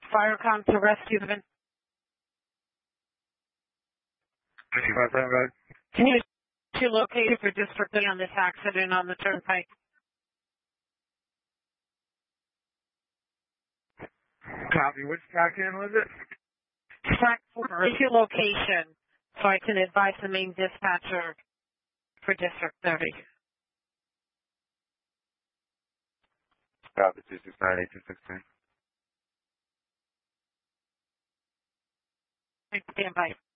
Firecom to rescue them. Can you locate for District A on this accident on the turnpike? Copy. Which accident was it? Track 4. Issue location so I can advise the main dispatcher for District 30. Copy. 269-8263. Stand by.